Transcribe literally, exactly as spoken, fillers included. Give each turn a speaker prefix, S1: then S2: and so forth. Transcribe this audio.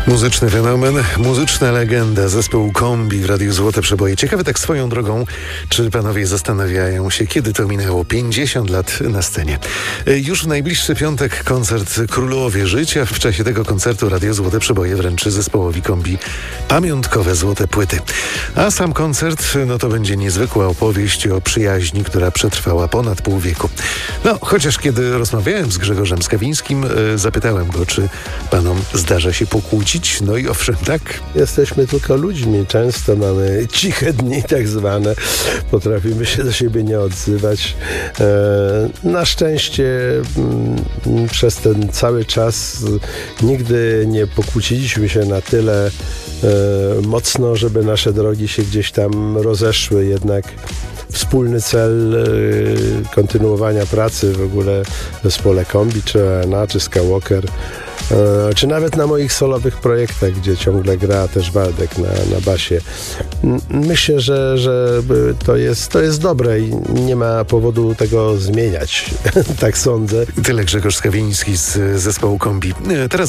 S1: Muzyczny fenomen, muzyczna legenda, zespół Kombi w Radiu Złote Przeboje. Ciekawe tak swoją drogą, czy panowie zastanawiają się, kiedy to minęło pięćdziesiąt lat na scenie. Już w najbliższy piątek koncert Królowie Życia. W czasie tego koncertu Radio Złote Przeboje wręczy zespołowi Kombi pamiątkowe złote płyty. A sam koncert, no to będzie niezwykła opowieść o przyjaźni, która przetrwała ponad pół wieku. No, chociaż kiedy rozmawiałem z Grzegorzem Skawińskim, zapytałem go, czy panom zdarza się pokłócić. No i owszem, tak.
S2: Jesteśmy tylko ludźmi. Często mamy ciche dni tak zwane. Potrafimy się do siebie nie odzywać. E, na szczęście m, przez ten cały czas nigdy nie pokłóciliśmy się na tyle e, mocno, żeby nasze drogi się gdzieś tam rozeszły. Jednak wspólny cel y, kontynuowania pracy w ogóle w zespole Kombi, czy O N A, czy Skywalker, y, czy nawet na moich solowych projektach, gdzie ciągle gra też Waldek na, na basie. M- myślę, że, że to jest, to jest dobre i nie ma powodu tego zmieniać. Tak sądzę.
S1: Tyle Grzegorz Skawiński z zespołu Kombi. Teraz